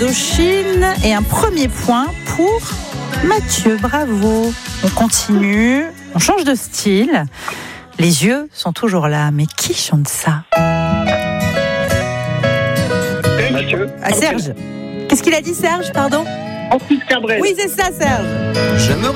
Indochine. Et un premier point pour Mathieu, bravo. On continue, on change de style. Les yeux sont toujours là, mais qui chante ça? Mathieu. Ah, Serge. Qu'est-ce qu'il a dit, Serge, pardon? Francis Cabrel. Oui, c'est ça, Serge.